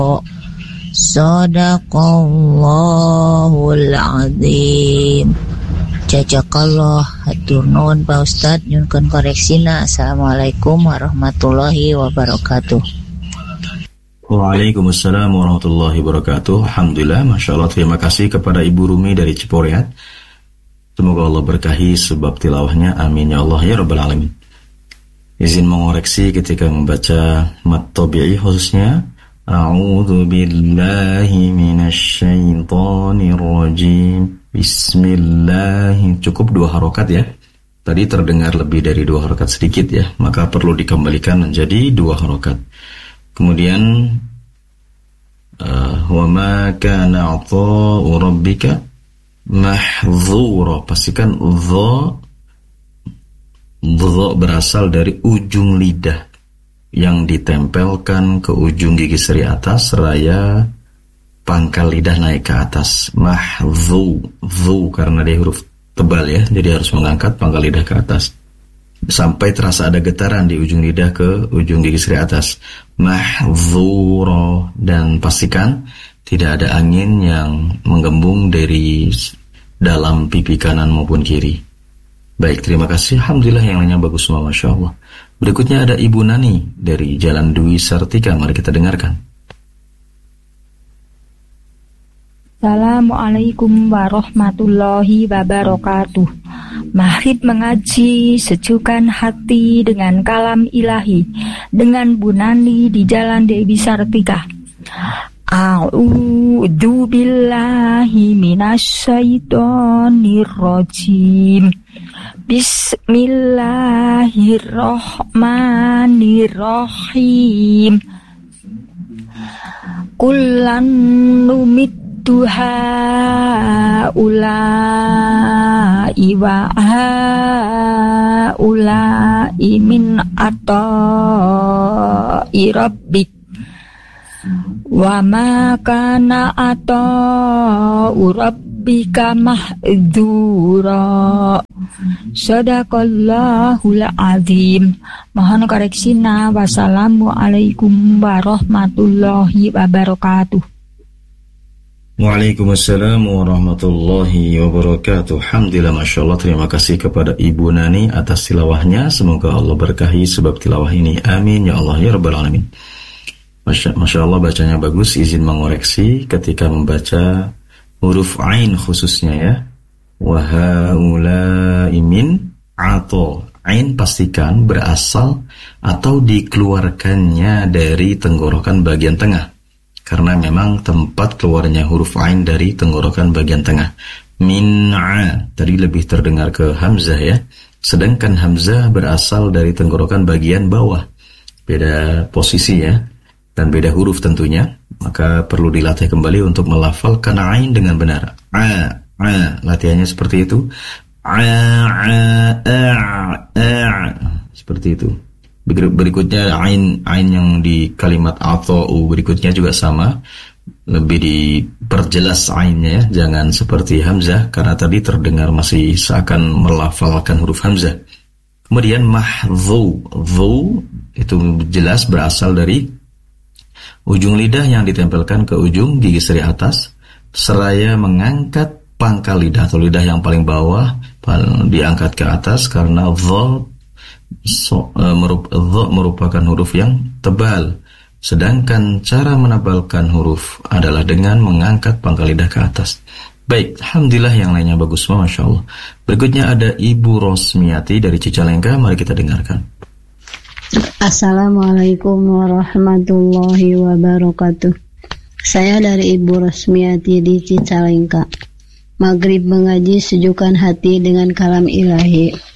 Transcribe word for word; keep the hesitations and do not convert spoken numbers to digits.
Sadaqallahul azim. Jazakallah, hatur nuhun Pak Ustadz, nyunkeun koreksina. Assalamualaikum warahmatullahi wabarakatuh. Waalaikumsalam warahmatullahi wabarakatuh. Alhamdulillah, Masya Allah, terima kasih kepada Ibu Rumi dari Ciporiat. Semoga Allah berkahi sebab tilawahnya, amin ya Allah ya Rabbal Alamin. Izin mengoreksi ketika membaca mat tabi'i khususnya, A'udzu billahi minasy syaithanir rajim. Bismillah. Cukup dua harokat ya. Tadi terdengar lebih dari dua harokat sedikit ya, maka perlu dikembalikan menjadi dua harokat. Kemudian uh, wa ma kana 'ata'u rabbika mahdzura. Pastikan dha dha berasal dari ujung lidah yang ditempelkan ke ujung gigi seri atas seraya pangkal lidah naik ke atas. Mahzu, zu karena dia huruf tebal ya, jadi harus mengangkat pangkal lidah ke atas sampai terasa ada getaran di ujung lidah ke ujung gigi seri atas. Mahzuro, dan pastikan tidak ada angin yang menggembung dari dalam pipi kanan maupun kiri. Baik, terima kasih. Alhamdulillah yang lainnya bagus semua, Masya Allah. Berikutnya ada Ibu Nani dari Jalan Dwi Sartika. Mari kita dengarkan. Assalamualaikum warahmatullahi wabarakatuh. Mari mengaji sejukkan hati dengan kalam ilahi dengan Bu Nani di Jalan Dewi Sartika. A'udzu billahi minasyaitonir rajim. Bismillahirrahmanirrahim. Kullan numiddu haula'i wa haula'i min ata'i rabbik. Wa ma kana ata'u rabbika mahdzura. Sadaqallahul azim. Mohon koreksina. Wassalamualaikum warahmatullahi wabarakatuh. Waalaikumsalam warahmatullahi wabarakatuh. Alhamdulillah, Masya Allah, terima kasih kepada Ibu Nani atas tilawahnya. Semoga Allah berkahi sebab tilawah ini, amin ya Allah ya Rabbal Alamin. Masya, Masya Allah, bacanya bagus. Izin mengoreksi ketika membaca huruf ain khususnya ya. Wa haula'i min ato. Ain pastikan berasal atau dikeluarkannya dari tenggorokan bagian tengah, karena memang tempat keluarnya huruf ain dari tenggorokan bagian tengah. Min'a tadi lebih terdengar ke hamzah ya, sedangkan hamzah berasal dari tenggorokan bagian bawah. Beda posisi ya, dan beda huruf tentunya, maka perlu dilatih kembali untuk melafalkan ain dengan benar. A, a, latihannya seperti itu. A, a, a, a, seperti itu. Berikutnya ain, ain yang di kalimat atau berikutnya juga sama, lebih diperjelas ainnya ya, jangan seperti hamzah karena tadi terdengar masih seakan melafalkan huruf hamzah. Kemudian mahzu, zu itu jelas berasal dari ujung lidah yang ditempelkan ke ujung gigi seri atas seraya mengangkat pangkal lidah atau lidah yang paling bawah diangkat ke atas karena dha so, e, merup, dha merupakan huruf yang tebal, sedangkan cara menebalkan huruf adalah dengan mengangkat pangkal lidah ke atas. Baik, alhamdulillah yang lainnya bagus semua, Masya Allah. Berikutnya ada Ibu Rosmiati dari Cicalengka, mari kita dengarkan. Assalamualaikum warahmatullahi wabarakatuh. Saya dari Ibu Rosmiati di Cicalengka. Maghrib mengaji sejukkan hati dengan kalam ilahi.